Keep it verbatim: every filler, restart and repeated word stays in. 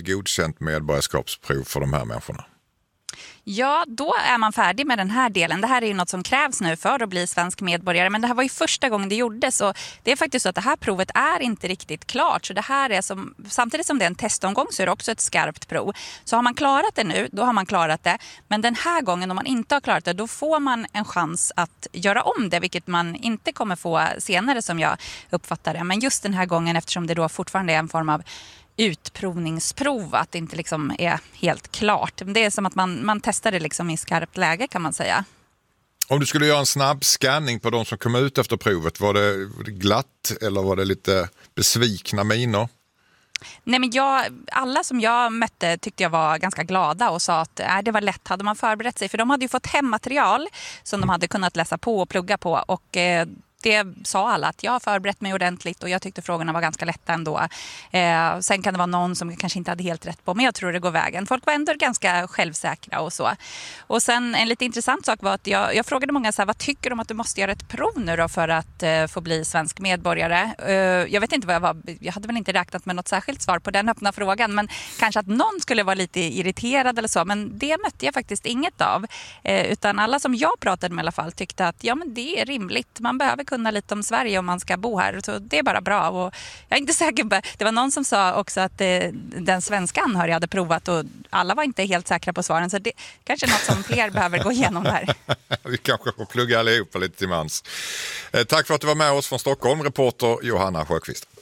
godkänt medborgarskapsprov för de här människorna? Ja, då är man färdig med den här delen. Det här är ju något som krävs nu för att bli svensk medborgare. Men det här var ju första gången det gjordes. Och det är faktiskt så att det här provet är inte riktigt klart. Så det här är som, samtidigt som det är en testomgång så är det också ett skarpt prov. Så har man klarat det nu, då har man klarat det. Men den här gången om man inte har klarat det, då får man en chans att göra om det. Vilket man inte kommer få senare som jag uppfattar det. Men just den här gången, eftersom det då fortfarande är en form av utprovningsprov, att det inte liksom är helt klart. Det är som att man, man testar det liksom i skarpt läge, kan man säga. Om du skulle göra en snabb scanning på de som kom ut efter provet, var det, var det glatt eller var det lite besvikna miner? Nej, men jag, alla som jag mötte tyckte jag var ganska glada och sa att äh, det var lätt, hade man förberett sig. För de hade ju fått hemmaterial som de hade kunnat läsa på och plugga på, och eh, det sa alla att jag har förberett mig ordentligt och jag tyckte frågorna var ganska lätta ändå. Eh, sen kan det vara någon som kanske inte hade helt rätt på, men jag tror det går vägen. Folk var ändå ganska självsäkra och så. Och sen en lite intressant sak var att jag, jag frågade många så här, vad tycker du om att du måste göra ett prov nu då för att eh, få bli svensk medborgare? Eh, jag vet inte vad jag var, jag hade väl inte räknat med något särskilt svar på den öppna frågan, men kanske att någon skulle vara lite irriterad eller så, men det mötte jag faktiskt inget av. Eh, utan alla som jag pratade med i alla fall tyckte att ja, men det är rimligt, man behöver kunna lite om Sverige om man ska bo här, så det är bara bra. Och jag är inte säker på, det var någon som sa också att eh, den svenska anhöriga hade provat och alla var inte helt säkra på svaren, så det kanske är något som fler behöver gå igenom där. Vi kanske får plugga allihopa lite till mans. Eh, tack för att du var med oss från Stockholm, reporter Johanna Sjöqvist.